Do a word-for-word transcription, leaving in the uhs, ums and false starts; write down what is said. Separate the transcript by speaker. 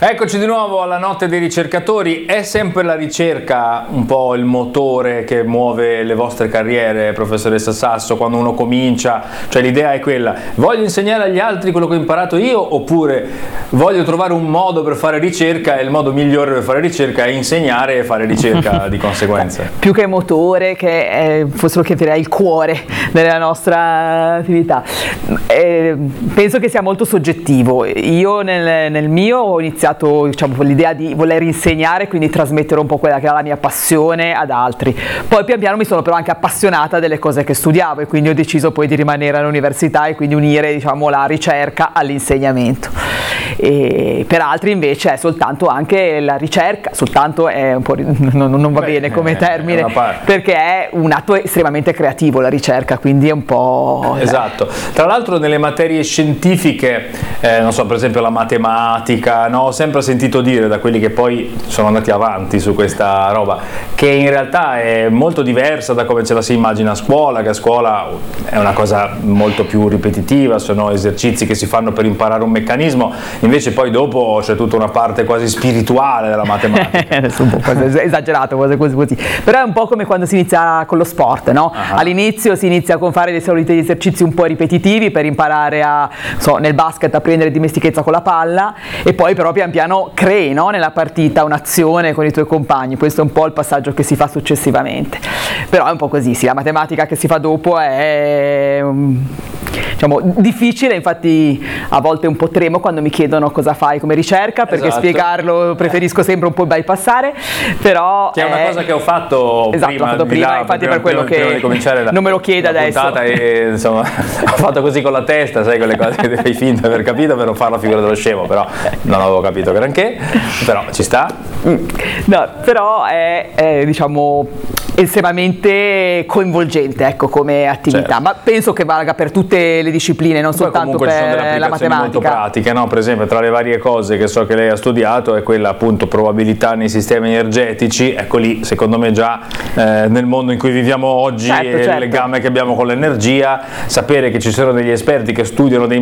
Speaker 1: Eccoci di nuovo alla notte dei ricercatori. È sempre la ricerca un po' il motore che muove le vostre carriere, professoressa Sasso, quando uno comincia? Cioè l'idea è quella: voglio insegnare agli altri quello che ho imparato io, oppure voglio trovare un modo per fare ricerca e il modo migliore per fare ricerca è insegnare e fare ricerca di conseguenza?
Speaker 2: Più che motore, che è, forse lo chiamerei il cuore della nostra attività. Eh, penso che sia molto soggettivo. Io nel, nel mio ho iniziato, diciamo, con l'idea di voler insegnare, quindi trasmettere un po' quella che era la mia passione ad altri. Poi pian piano mi sono però anche appassionata delle cose che studiavo e quindi ho deciso poi di rimanere all'università e quindi unire, diciamo, la ricerca all'insegnamento. E per altri invece è soltanto anche la ricerca, soltanto è un po', non, non va Beh, bene come termine, perché è un atto estremamente creativo la ricerca, quindi è un po'...
Speaker 1: Esatto. Tra l'altro nelle materie scientifiche, eh, non so, per esempio la matematica, no? Ho sempre sentito dire da quelli che poi sono andati avanti su questa roba, che in realtà è molto diversa da come ce la si immagina a scuola, che a scuola è una cosa molto più ripetitiva, sono esercizi che si fanno per imparare un meccanismo, invece poi dopo c'è tutta una parte quasi spirituale della matematica.
Speaker 2: Adesso un po' esagerato, cose così, così. Però è un po' come quando si inizia con lo sport, no? Uh-huh. All'inizio si inizia con fare dei soliti esercizi un po' ripetitivi per imparare a, so, nel basket a prendere dimestichezza con la palla, e poi però pian piano crei, no, nella partita un'azione con i tuoi compagni. Questo è un po' il passaggio che si fa successivamente, però è un po' così, sì, la matematica che si fa dopo è, diciamo, difficile, infatti a volte un po' tremo quando mi chiedono cosa fai come ricerca, perché esatto. spiegarlo preferisco sempre un po' bypassare, però
Speaker 1: che è una cosa che ho fatto
Speaker 2: esatto,
Speaker 1: prima,
Speaker 2: ho fatto prima là, infatti prima, per quello prima, che prima non me lo chiede adesso
Speaker 1: e, insomma, ho fatto così con la testa, sai, quelle cose che fai finta di aver capito per non fare la figura dello scemo, però non avevo capito granché, però ci sta.
Speaker 2: No, però è, è diciamo estremamente coinvolgente, ecco, come attività, certo. Ma penso che valga per tutte le discipline, non poi soltanto per la matematica.
Speaker 1: Molto pratiche, no? Per esempio, tra le varie cose che so che lei ha studiato è quella, appunto, probabilità nei sistemi energetici. Ecco lì, secondo me già eh, nel mondo in cui viviamo oggi, certo, e certo. il legame che abbiamo con l'energia, sapere che ci sono degli esperti che studiano dei